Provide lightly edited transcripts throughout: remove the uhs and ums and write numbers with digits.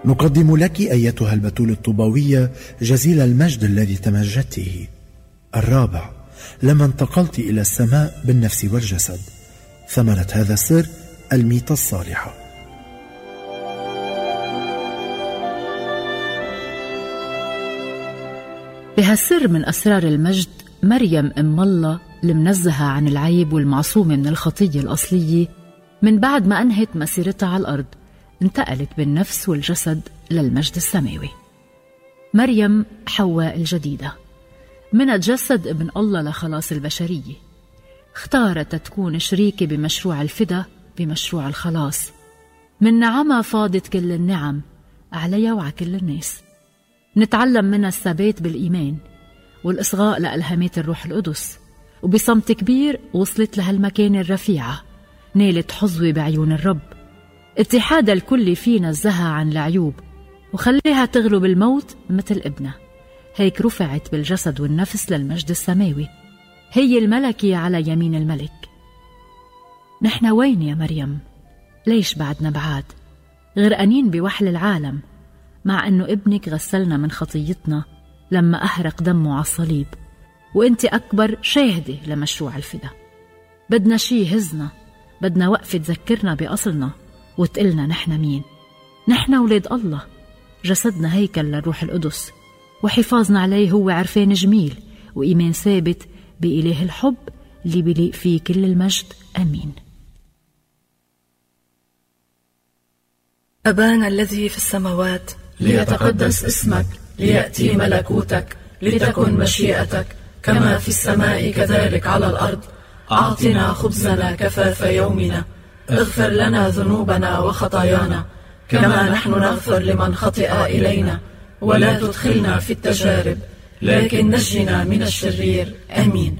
نقدم لك أيتها البتول الطوباوية جزيل المجد الذي تمجدته. 4. لما انتقلت إلى السماء بالنفس والجسد. ثمرة هذا السر الميتة الصالحة. بهالسر من أسرار المجد، مريم أم الله المنزهة عن العيب والمعصومة من الخطية الأصلية، من بعد ما أنهت مسيرتها على الأرض انتقلت بالنفس والجسد للمجد السماوي. مريم حواء الجديدة من تجسد ابن الله لخلاص البشرية، اختارت تكون شريكة بمشروع الفدا، بمشروع الخلاص. من نعمها فاضت كل النعم عليها وعلى كل الناس. نتعلم منها الثبات بالإيمان والإصغاء لألهامات الروح القدس، وبصمت كبير وصلت لهالمكان الرفيعة، نالت حظوة بعيون الرب. اتحاد الكل فينا نزهها عن العيوب وخليها تغلب الموت مثل ابنها. هيك رفعت بالجسد والنفس للمجد السماوي، هي الملكة على يمين الملك. نحن وين يا مريم؟ ليش بعدنا بعاد غرقانين بوحل العالم، مع أنه ابنك غسلنا من خطيتنا لما أحرق دمه على الصليب، وانت أكبر شاهدة لمشروع الفدا. بدنا شي هزنا، بدنا وقفة تذكرنا بأصلنا وتقلنا نحن مين. نحن ولاد الله، جسدنا هيكل للروح القدس، وحفاظنا عليه هو عرفان جميل وإيمان ثابت بإله الحب اللي بيليق فيه كل المجد. أمين. أبانا الذي في السماوات، ليتقدس اسمك، ليأتي ملكوتك، لتكن مشيئتك كما في السماء كذلك على الأرض. أعطنا خبزنا كفاف يومنا، اغفر لنا ذنوبنا وخطايانا كما نحن نغفر لمن خطئ إلينا، ولا تدخلنا في التجارب لكن نجنا من الشرير. آمين.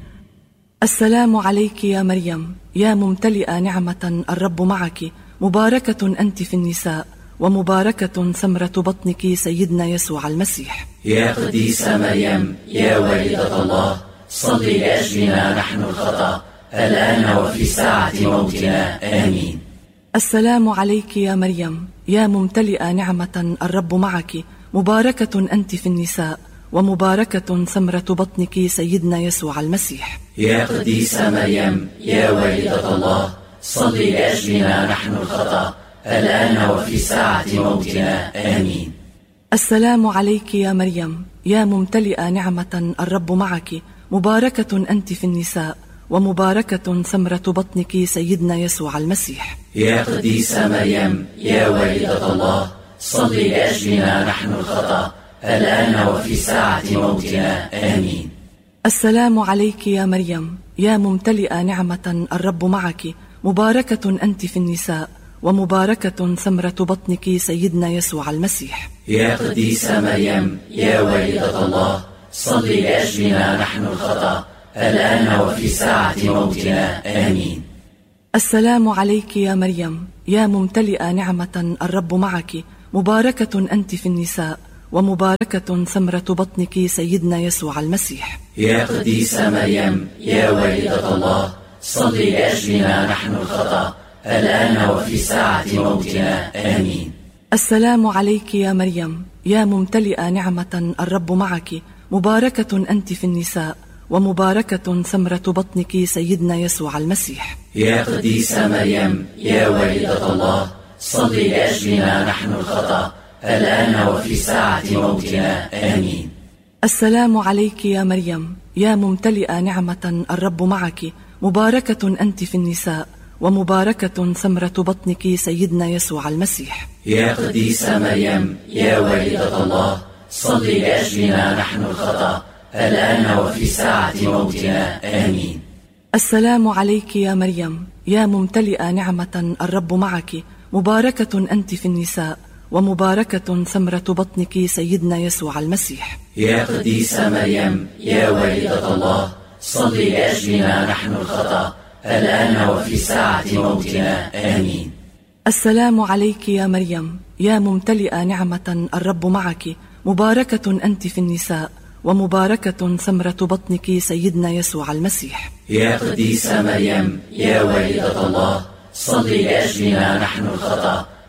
السلام عليك يا مريم، يا ممتلئة نعمة، الرب معك، مباركة أنت في النساء، ومباركة ثمرة بطنك سيدنا يسوع المسيح. يا قديسة مريم، يا والدة الله، صلي لأجلنا نحن الخطأ الآن وفي ساعة موتنا. آمين. السلام عليك يا مريم، يا ممتلئة نعمة، الرب معك، مباركة أنت في النساء، ومباركة ثمرة بطنك سيدنا يسوع المسيح. يا قديسة مريم، يا والدة الله، صلي لأجلنا نحن الخطأ الآن وفي ساعة موتنا. آمين. السلام عليك يا مريم، يا ممتلئة نعمة، الرب معك، مباركة أنت في النساء، ومباركة ثمرة بطنك سيدنا يسوع المسيح. يا قديسة مريم، يا والدة الله، صلي لأجلنا نحن الخطأ الآن وفي ساعة موتنا. آمين. السلام عليك يا مريم، يا ممتلئة نعمة، الرب معك، مباركة أنت في النساء، ومباركة ثمرة بطنك سيدنا يسوع المسيح. يا قديسة مريم، يا والدة الله، صلي لأجلنا نحن الخطأ الآن وفي ساعة موتنا. آمين. السلام عليك يا مريم، يا ممتلئة نعمة، الرب معك، مباركة أنت في النساء، ومباركة ثمرة بطنك سيدنا يسوع المسيح. يا قديسة مريم، يا والدة الله، صلي لأجلنا نحن الخطأ الآن وفي ساعة موتنا. آمين. السلام عليك يا مريم، يا ممتلئة نعمة، الرب معك، مباركة أنت في النساء، ومباركة ثمرة بطنك سيدنا يسوع المسيح. يا قديسة مريم، يا والدة الله، صلي لأجلنا نحن الخطأ الآن وفي ساعة موتنا. آمين. السلام عليك يا مريم، يا ممتلئة نعمة، الرب معك، مباركة أنت في النساء، ومباركة ثمرة بطنك سيدنا يسوع المسيح. يا قديسة مريم، يا والدة الله، صلي لأجلنا نحن الخطأ الآن وفي ساعة موتنا. آمين. السلام عليك يا مريم، يا ممتلئة نعمة، الرب معك، مباركة أنت في النساء، ومباركة ثمرة بطنك سيدنا يسوع المسيح. يا قديسة مريم، يا والدة الله، صلي لأجلنا نحن الخطأ الآن وفي ساعة موتنا. آمين. السلام عليك يا مريم، يا ممتلئة نعمة، الرب معك، مباركة أنت في النساء، ومباركة ثمرة بطنك سيدنا يسوع المسيح. يا قديسة مريم، يا والدة الله، صلي لأجلنا نحن الخطأ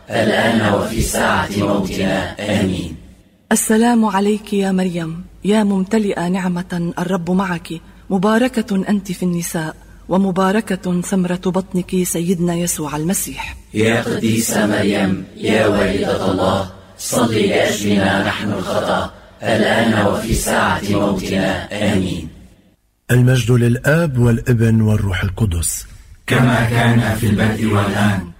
الآن وفي ساعة موتنا. آمين. السلام عليك يا مريم، يا ممتلئة نعمة، الرب معك، مباركة أنت في النساء، ومباركة ثمرة بطنك سيدنا يسوع المسيح. يا قديسة مريم، يا والدة الله، صلي لأجلنا نحن الخطأ، الآن وفي ساعة موتنا. آمين. المجد للآب والابن والروح القدس، كما كان في البدء والآن